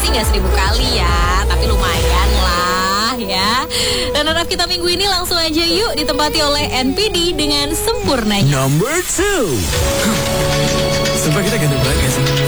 sih nggak 1000 kali ya, tapi lumayan lah ya. Dan runner up kita minggu ini langsung aja yuk ditempati oleh NPD dengan Sempurnanya. Number 2. Sumpah kita ganteng banget gak sih?